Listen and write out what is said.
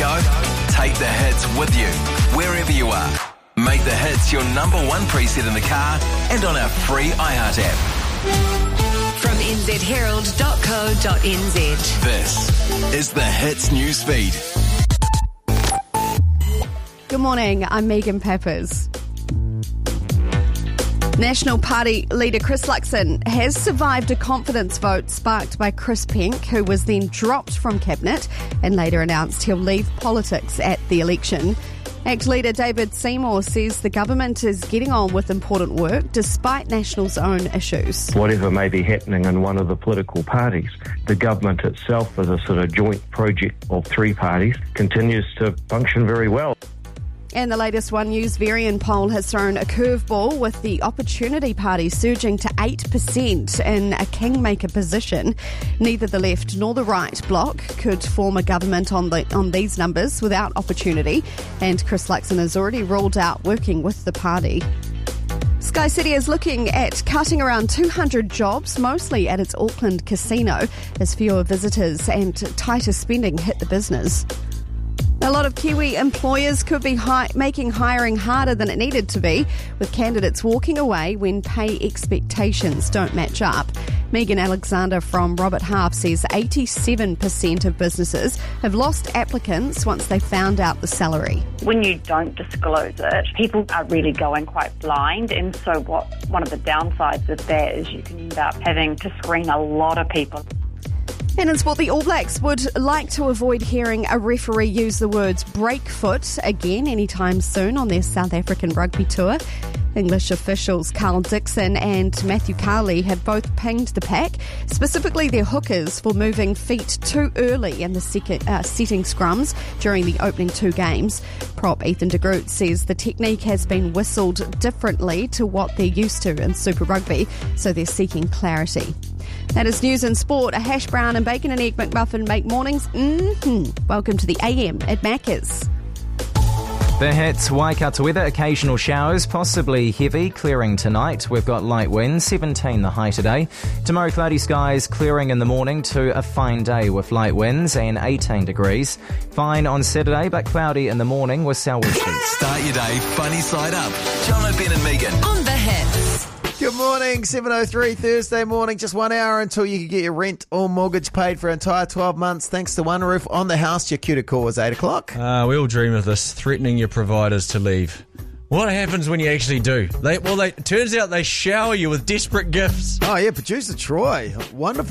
go? Take the hits with you, wherever you are. Make the hits your number one preset in the car and on our free iHeart app. From nzherald.co.nz. This is the Hits Newsfeed. Good morning, I'm Megan Peppers. National Party leader Chris Luxon has survived a confidence vote sparked by Chris Penk, who was then dropped from Cabinet and later announced he'll leave politics at the election. ACT leader David Seymour says the government is getting on with important work despite National's own issues. Whatever may be happening in one of the political parties, the government itself, as a sort of joint project of three parties, continues to function very well. And the latest One News Varian poll has thrown a curveball, with the Opportunity Party surging to 8% in a kingmaker position. Neither the left nor the right bloc could form a government on these numbers without Opportunity, and Chris Luxon has already ruled out working with the party. Sky City is looking at cutting around 200 jobs, mostly at its Auckland casino, as fewer visitors and tighter spending hit the business. A lot of Kiwi employers could be making hiring harder than it needed to be, with candidates walking away when pay expectations don't match up. Megan Alexander from Robert Half says 87% of businesses have lost applicants once they found out the salary. When you don't disclose it, people are really going quite blind, and so one of the downsides of that is you can end up having to screen a lot of people. And in sport, the All Blacks would like to avoid hearing a referee use the words breakfoot again anytime soon on their South African rugby tour. English officials Carl Dixon and Matthew Carley have both pinged the pack, specifically their hookers, for moving feet too early in the setting scrums during the opening two games. Prop Ethan de Groot says the technique has been whistled differently to what they're used to in Super Rugby, so they're seeking clarity. That is news and sport. A hash brown and bacon and egg McMuffin make mornings. Welcome to the AM at Macca's. The hits, Waikato weather, occasional showers, possibly heavy, clearing tonight. We've got light winds, 17 the high today. Tomorrow, cloudy skies, clearing in the morning to a fine day with light winds and 18 degrees. Fine on Saturday, but cloudy in the morning with sou'westers. Start your day funny side up. John O'Ben and Megan. On the hits. Good morning, 7:03 Thursday morning. Just 1 hour until you can get your rent or mortgage paid for an entire 12 months thanks to One Roof on the House. Your cue to call was 8 o'clock. We all dream of this, threatening your providers to leave. What happens when you actually do? It turns out they shower you with desperate gifts. Oh, yeah, producer Troy. Wonderful.